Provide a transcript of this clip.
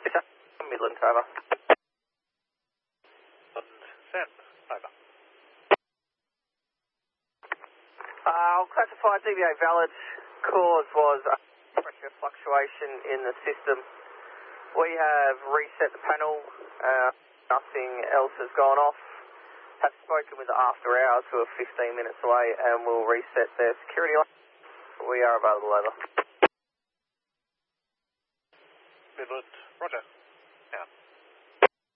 Midland, over. Sam, over. Classified DVA valid. Cause was a pressure fluctuation in the system. We have reset the panel. Nothing else has gone off. Have spoken with the after hours who are 15 minutes away and we'll reset their security line. We are available, over. Midland, roger.